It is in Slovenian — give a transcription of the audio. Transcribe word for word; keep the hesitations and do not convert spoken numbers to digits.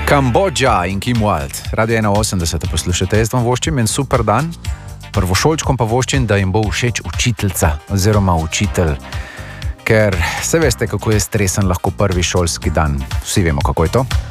Kambodža in Kim Wilde, Radio ena osemdeset, poslušajte, jaz vam voščim en super dan, prvošolčkom pa voščim, da jim bo všeč učiteljica oziroma učitelj, ker se veste, kako je stresen lahko prvi šolski dan, vsi vemo, kako je to.